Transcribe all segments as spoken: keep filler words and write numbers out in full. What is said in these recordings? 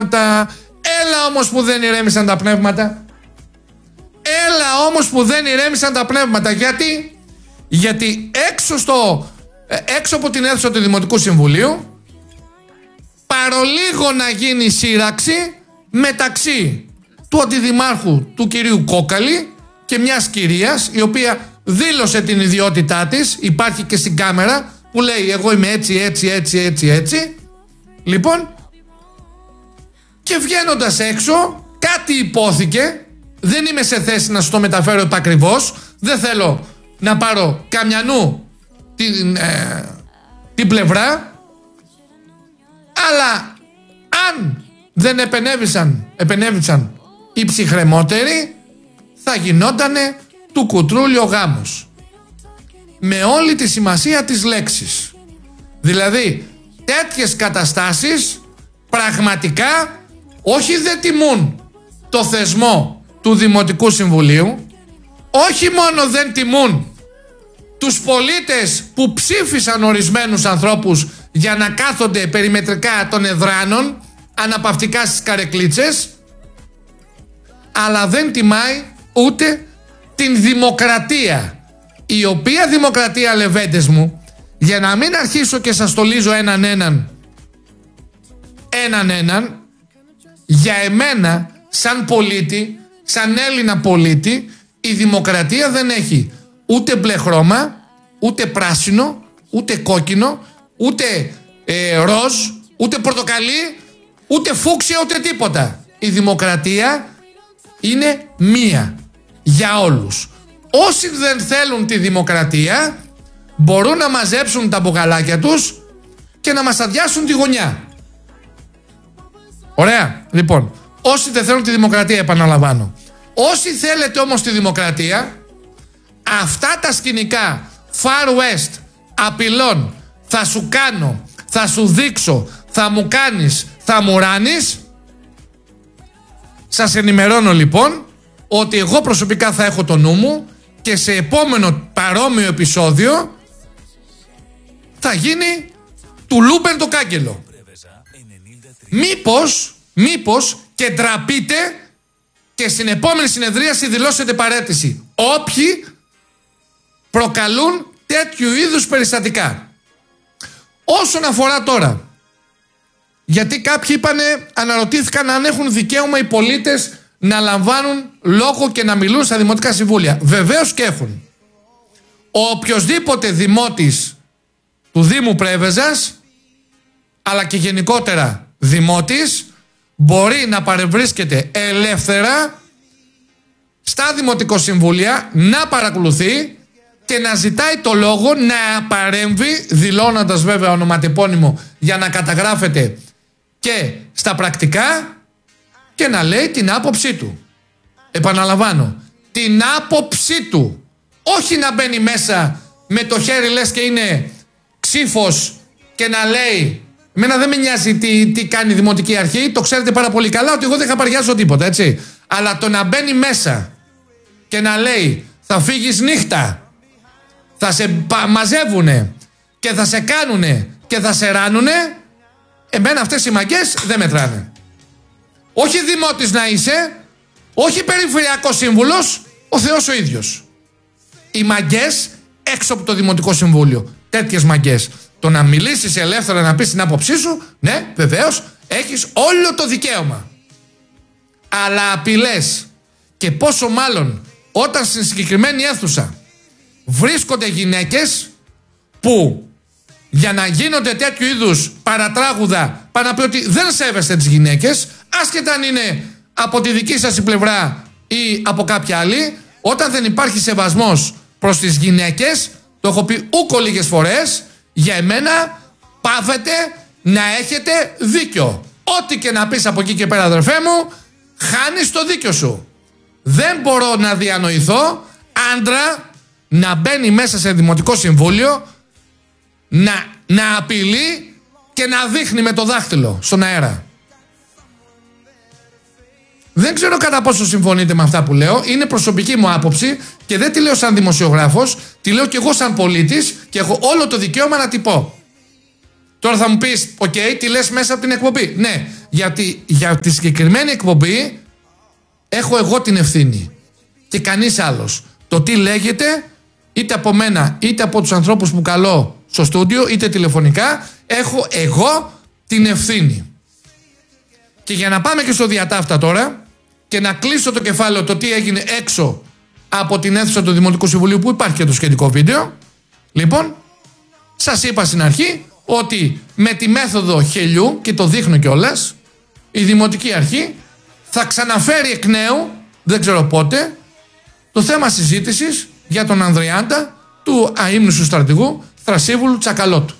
Έλα όμως που δεν ηρέμησαν τα πνεύματα. Έλα όμως που δεν ηρέμησαν τα πνεύματα. Γιατί? Γιατί έξω, στο, έξω από την αίθουσα του Δημοτικού Συμβουλίου, παρολίγο να γίνει σύραξη μεταξύ του αντιδημάρχου του κυρίου Κόκαλη και μιας κυρίας η οποία δήλωσε την ιδιότητά της, υπάρχει και στην κάμερα που λέει εγώ είμαι έτσι έτσι έτσι έτσι έτσι. Λοιπόν, και βγαίνοντας έξω κάτι υπόθηκε, δεν είμαι σε θέση να σου το μεταφέρω επακριβώς, δεν θέλω να πάρω καμιανού την, ε, την πλευρά, αλλά αν δεν επενέβησαν, επενέβησαν οι ψυχρεμότεροι, θα γινότανε του κουτρούλιο γάμος. Με όλη τη σημασία της λέξης. Δηλαδή τέτοιες καταστάσεις πραγματικά όχι δεν τιμούν το θεσμό του Δημοτικού Συμβουλίου, όχι μόνο δεν τιμούν τους πολίτες που ψήφισαν ορισμένους ανθρώπους για να κάθονται περιμετρικά των εδράνων αναπαυτικά στις καρεκλίτσες, αλλά δεν τιμάει ούτε την δημοκρατία, η οποία δημοκρατία, λεβέντες μου, για να μην αρχίσω και σας στολίζω έναν έναν έναν έναν, για εμένα σαν πολίτη, σαν Έλληνα πολίτη, η δημοκρατία δεν έχει ούτε μπλε χρώμα, ούτε πράσινο, ούτε κόκκινο, ούτε ε, ροζ, ούτε πορτοκαλί, ούτε φούξια, ούτε τίποτα. Η δημοκρατία είναι μία για όλους. Όσοι δεν θέλουν τη δημοκρατία μπορούν να μαζέψουν τα μπουκαλάκια τους και να μας αδειάσουν τη γωνιά. Ωραία, λοιπόν, όσοι δεν θέλουν τη δημοκρατία, επαναλαμβάνω. Όσοι θέλετε όμως τη δημοκρατία, αυτά τα σκηνικά Far West απειλών, θα σου κάνω, θα σου δείξω, θα μου κάνεις, θα μου ράνεις, σας ενημερώνω λοιπόν ότι εγώ προσωπικά θα έχω το νου μου και σε επόμενο παρόμοιο επεισόδιο θα γίνει του Λούμπεν το κάγκελο. Μήπως, μήπως και ντραπείτε και στην επόμενη συνεδρίαση δηλώσετε παραίτηση όποιοι προκαλούν τέτοιου είδους περιστατικά. Όσον αφορά τώρα, γιατί κάποιοι είπανε, αναρωτήθηκαν αν έχουν δικαίωμα οι πολίτες να λαμβάνουν λόγο και να μιλούν στα δημοτικά συμβούλια. Βεβαίως και έχουν. Ο οποιοσδήποτε δημότης του Δήμου Πρέβεζας, αλλά και γενικότερα δημότης, μπορεί να παρευρίσκεται ελεύθερα στα δημοτικά συμβούλια, να παρακολουθεί και να ζητάει το λόγο να παρέμβει, δηλώνοντας βέβαια ονοματεπώνυμο για να καταγράφεται και στα πρακτικά, και να λέει την άποψή του. Επαναλαμβάνω, την άποψή του. Όχι να μπαίνει μέσα με το χέρι λες και είναι ξύφος και να λέει, εμένα δεν με νοιάζει τι, τι κάνει η Δημοτική Αρχή, το ξέρετε πάρα πολύ καλά ότι εγώ δεν χαπαριάζω τίποτα, έτσι. Αλλά το να μπαίνει μέσα και να λέει θα φύγεις νύχτα, θα σε μαζεύουνε και θα σε κάνουνε και θα σε ράνουνε, εμένα αυτές οι μαγκές δεν μετράνε. Όχι δημότης να είσαι, όχι περιφερειακός σύμβουλος, ο Θεός ο ίδιος. Οι μαγκές έξω από το Δημοτικό Συμβούλιο. Τέτοιες μαγκές. Το να μιλήσεις ελεύθερα, να πεις την άποψή σου, ναι, βεβαίως, έχεις όλο το δικαίωμα. Αλλά απειλές, και πόσο μάλλον όταν στην συγκεκριμένη αίθουσα βρίσκονται γυναίκες που για να γίνονται τέτοιου είδους παρατράγουδα πάνε να πει ότι δεν σέβεστε τις γυναίκες, άσχετα αν είναι από τη δική σας η πλευρά ή από κάποια άλλη, όταν δεν υπάρχει σεβασμός προς τις γυναίκες, το έχω πει ούκο λίγες φορές, για εμένα πάβετε να έχετε δίκιο. Ό,τι και να πεις από εκεί και πέρα, αδερφέ μου, χάνεις το δίκιο σου. Δεν μπορώ να διανοηθώ άντρα να μπαίνει μέσα σε Δημοτικό Συμβούλιο, να, να απειλεί και να δείχνει με το δάχτυλο στον αέρα. Δεν ξέρω κατά πόσο συμφωνείτε με αυτά που λέω. Είναι προσωπική μου άποψη και δεν τη λέω σαν δημοσιογράφος, τη λέω και εγώ σαν πολίτης και έχω όλο το δικαίωμα να τη πω. Τώρα θα μου πεις, οκ, okay, τι λες μέσα από την εκπομπή. Ναι, Γιατί για τη συγκεκριμένη εκπομπή έχω εγώ την ευθύνη και κανείς άλλος. Το τι λέγεται, είτε από μένα είτε από τους ανθρώπους που καλώ στο στούντιο είτε τηλεφωνικά, έχω εγώ την ευθύνη. Και για να πάμε και στο διατάφτα τώρα και να κλείσω το κεφάλαιο το τι έγινε έξω από την αίθουσα του Δημοτικού Συμβουλίου, που υπάρχει και το σχετικό βίντεο. Λοιπόν, σας είπα στην αρχή ότι με τη μέθοδο χελιού, και το δείχνω κιόλας, η Δημοτική Αρχή θα ξαναφέρει εκ νέου, δεν ξέρω πότε, το θέμα συζήτησης για τον Ανδριάντα του αείμνηστου στρατηγού Θρασίβουλου Τσακαλώτου.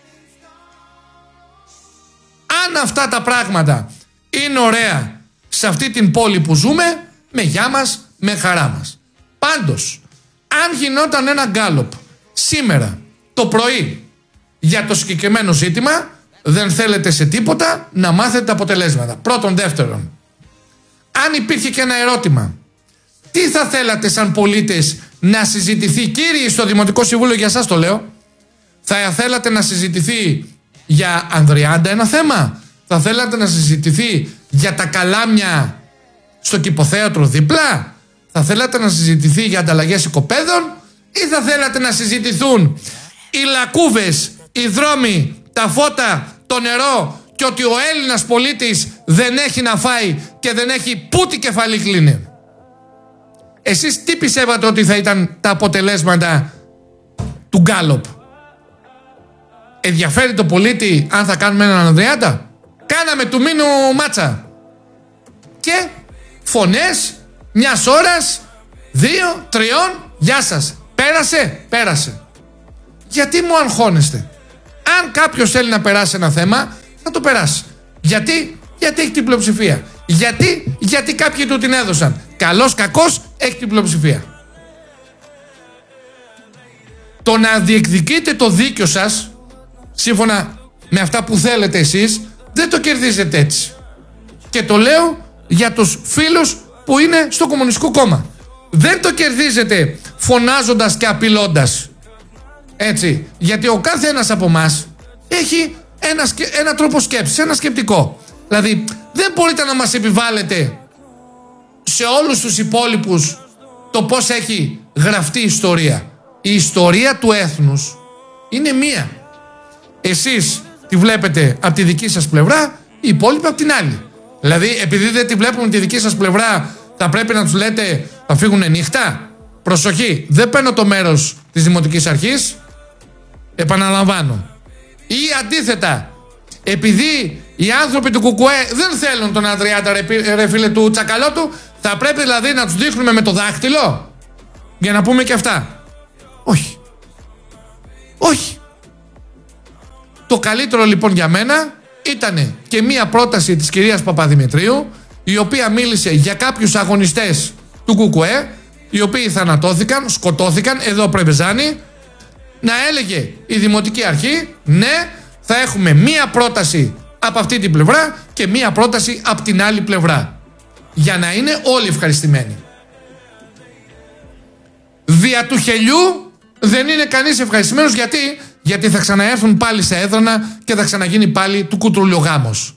Αν αυτά τα πράγματα είναι ωραία σε αυτή την πόλη που ζούμε, με γεια μας, με χαρά μας. Πάντως, αν γινόταν ένα γκάλοπ σήμερα το πρωί για το συγκεκριμένο ζήτημα, δεν θέλετε σε τίποτα να μάθετε τα αποτελέσματα. Πρώτον. Δεύτερον, αν υπήρχε και ένα ερώτημα, τι θα θέλατε σαν πολίτες να συζητηθεί, κύριοι στο Δημοτικό Συμβούλιο, για σας το λέω, θα θέλατε να συζητηθεί για Ανδριάντα ένα θέμα, θα θέλατε να συζητηθεί για τα καλάμια στο Κηποθέατρο δίπλα, θα θέλατε να συζητηθεί για ανταλλαγές οικοπαίδων, ή θα θέλατε να συζητηθούν οι λακκούβες, οι δρόμοι, τα φώτα, το νερό και ότι ο Έλληνας πολίτης δεν έχει να φάει και δεν έχει πού τη κεφαλή κλείνει. Εσείς τι πιστεύατε ότι θα ήταν τα αποτελέσματα του γκάλοπ? Ενδιαφέρει το πολίτη αν θα κάνουμε έναν Ανδριάντα? Κάναμε του μήνου μάτσα. Και φωνές μιας ώρας, δύο, τριών, γεια σας. Πέρασε, πέρασε. Γιατί μου αγχώνεστε? Αν κάποιος θέλει να περάσει ένα θέμα, θα το περάσει. Γιατί? Γιατί έχει την πλειοψηφία. Γιατί? Γιατί κάποιοι του την έδωσαν. Καλός, κακός, έχει την πλειοψηφία. Το να διεκδικείτε το δίκιο σας, σύμφωνα με αυτά που θέλετε εσείς, δεν το κερδίζετε έτσι. Και το λέω για τους φίλους που είναι στο Κομμουνιστικό Κόμμα. Δεν το κερδίζετε φωνάζοντας και απειλώντας. Έτσι. Γιατί ο κάθε ένας από εμάς έχει ένα, ένα τρόπο σκέψης, ένα σκεπτικό. Δηλαδή δεν μπορείτε να μας επιβάλλετε σε όλους τους υπόλοιπους το πώς έχει γραφτεί η ιστορία. Η ιστορία του έθνους είναι μία. Εσείς τη βλέπετε από τη δική σας πλευρά, οι υπόλοιποι από την άλλη. Δηλαδή επειδή δεν τη βλέπουν τη δική σας πλευρά, θα πρέπει να τους λέτε θα φύγουν νύχτα? Προσοχή, δεν παίρνω το μέρος της Δημοτικής Αρχής, επαναλαμβάνω. Ή αντίθετα, επειδή οι άνθρωποι του Κουκουέ δεν θέλουν τον Ανδριάντα, ρε, ρε φίλε, του Τσακαλώτου, θα πρέπει δηλαδή να τους δείχνουμε με το δάχτυλο για να πούμε και αυτά? Όχι. Όχι. Το καλύτερο λοιπόν για μένα ήταν και μία πρόταση της κυρίας Παπαδημητρίου, η οποία μίλησε για κάποιους αγωνιστές του Κουκουέ, οι οποίοι θανατώθηκαν, σκοτώθηκαν εδώ Πρεβεζάνη, να έλεγε η Δημοτική Αρχή, ναι, θα έχουμε μία πρόταση από αυτή την πλευρά και μία πρόταση από την άλλη πλευρά, για να είναι όλοι ευχαριστημένοι. Δια του χελιού δεν είναι κανείς ευχαριστημένος. Γιατί? Γιατί θα ξαναέρθουν πάλι σε έδρανα και θα ξαναγίνει πάλι του κουτρούλιο γάμος.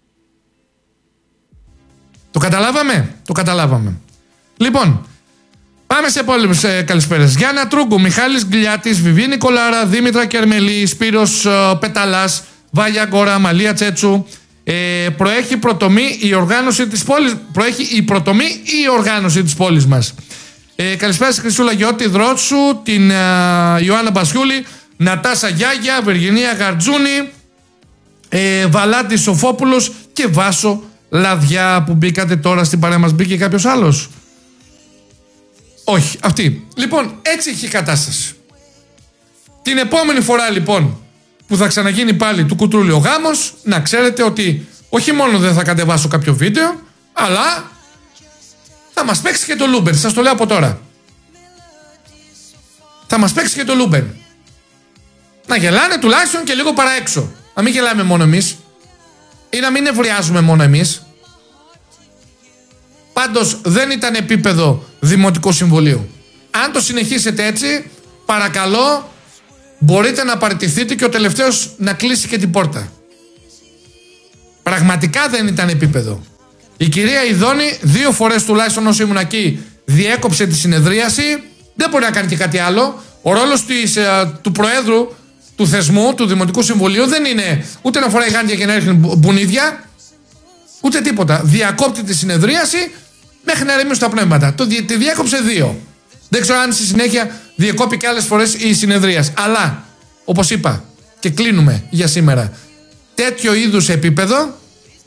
Το καταλάβαμε? Το καταλάβαμε. Λοιπόν, πάμε σε επόμενες ε, καλησπέρες. Γιάννα Τρούγκου, Μιχάλης Γκλιάτης, Βιβί Νικολάρα, Δήμητρα Κερμελή, Σπύρος ε, Πεταλάς, Βάλια Γκόρα, Μαλία Τσέτσου. Ε, προέχει, προτομή η οργάνωση της πόλης, προέχει η προτομή ή η οργάνωση της πόλης μας. Ε, καλησπέρα στη Χρυσούλα Γιώτη Δρότσου, την ε, Ιωάννα Μπασιούλη, Νατάσα Γιάγια, Βεργινία Γαρτζούνη, ε, Βαλάντη Σοφόπουλος και Βάσο Λαδιά που μπήκατε τώρα στην παρέα μας. Μπήκε κάποιος άλλος? Όχι, αυτή. Λοιπόν, έτσι έχει η κατάσταση. Την επόμενη φορά λοιπόν που θα ξαναγίνει πάλι του κουτρούλιο γάμος, να ξέρετε ότι όχι μόνο δεν θα κατεβάσω κάποιο βίντεο, αλλά θα μας παίξει και το Λούμπερ. Σας το λέω από τώρα. Θα μας παίξει και το Λούμπερ. Να γελάνε τουλάχιστον και λίγο παραέξω. Να μην γελάμε μόνο εμείς. Ή να μην ευριάζουμε μόνο εμείς. Πάντως δεν ήταν επίπεδο Δημοτικού Συμβουλίου. Αν το συνεχίσετε έτσι, παρακαλώ, μπορείτε να παραιτηθείτε και ο τελευταίος να κλείσει και την πόρτα. Πραγματικά δεν ήταν επίπεδο. Η κυρία Ιδώνη δύο φορές τουλάχιστον όσο ήμουν εκεί διέκοψε τη συνεδρίαση. Δεν μπορεί να κάνει και κάτι άλλο. Ο ρόλος της, ε, του Προέδρου του θεσμού, του Δημοτικού Συμβουλίου, δεν είναι ούτε να φοράει γάντια και να έρχεται μπουνίδια, ούτε τίποτα. Διακόπτει τη συνεδρίαση μέχρι να ρεμίσουν τα πνεύματα. Το, τη διέκοψε δύο. Δεν ξέρω αν στη συνέχεια διεκόπη και άλλες φορές η συνεδρίαση. Αλλά, όπως είπα, και κλείνουμε για σήμερα, τέτοιο είδους επίπεδο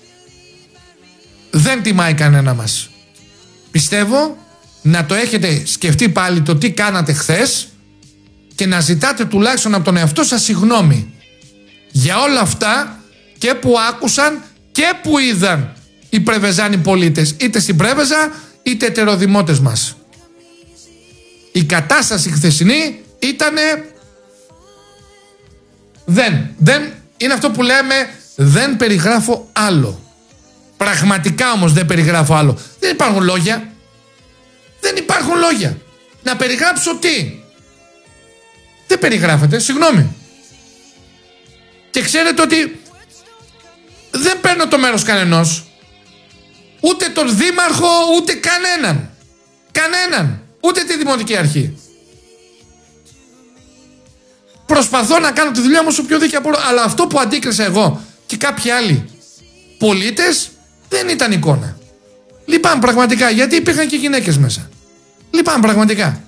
δεν τιμάει κανένα μας. Πιστεύω να το έχετε σκεφτεί πάλι το τι κάνατε χθες και να ζητάτε τουλάχιστον από τον εαυτό σας συγγνώμη για όλα αυτά και που άκουσαν και που είδαν οι πρεβεζάνοι πολίτες, είτε στην Πρέβεζα είτε ετεροδημότες μας. Η κατάσταση χθεσινή ήτανε δεν, δεν είναι αυτό που λέμε, δεν περιγράφω άλλο. Πραγματικά όμως δεν περιγράφω άλλο. Δεν υπάρχουν λόγια. Δεν υπάρχουν λόγια. Να περιγράψω τι? Δεν περιγράφεται, συγγνώμη. Και ξέρετε ότι δεν παίρνω το μέρος κανενός. Ούτε τον δήμαρχο, ούτε κανέναν. Κανέναν. Ούτε τη δημοτική αρχή. Προσπαθώ να κάνω τη δουλειά μου όσο πιο δίκαια μπορώ. Αλλά αυτό που αντίκρισα εγώ και κάποιοι άλλοι πολίτες δεν ήταν εικόνα. Λυπάμαι πραγματικά, γιατί υπήρχαν και γυναίκες μέσα. Λυπάμαι πραγματικά.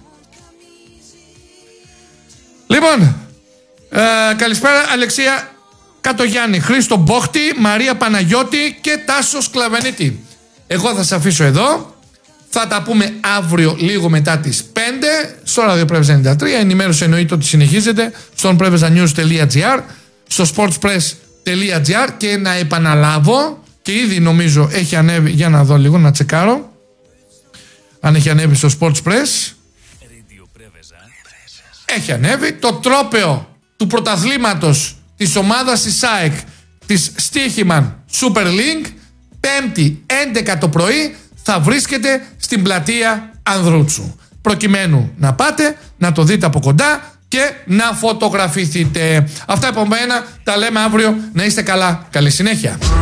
Λοιπόν, ε, καλησπέρα Αλεξία Κατογιάννη, Χρήστο Μπόχτη, Μαρία Παναγιώτη και Τάσο Σκλαβενίτη. Εγώ θα σας αφήσω εδώ. Θα τα πούμε αύριο λίγο μετά τις πέντε στο Ράδιο Πρέβεζα ενενήντα τρία. Ενημέρωση εννοείται ότι συνεχίζεται στο prevezanews.gr, στο sportspress.gr και να επαναλάβω και ήδη νομίζω έχει ανέβει, για να δω λίγο, να τσεκάρω αν έχει ανέβει στο Sports Press. Έχει ανέβει το τρόπαιο του πρωταθλήματος της ομάδας της ΑΕΚ της Στίχημαν Super League, Πέμπτη έντεκα το πρωί, θα βρίσκεται στην πλατεία Ανδρούτσου, προκειμένου να πάτε να το δείτε από κοντά και να φωτογραφηθείτε. Αυτά από μένα, τα λέμε αύριο. Να είστε καλά, καλή συνέχεια.